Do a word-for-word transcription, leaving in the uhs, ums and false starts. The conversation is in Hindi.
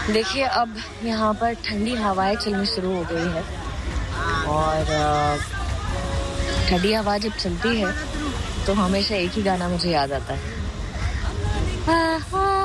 देखिए अब यहाँ पर ठंडी हवाएं चलनी शुरू हो गई है और ठंडी हवा जब चलती है तो हमेशा एक ही गाना मुझे याद आता है।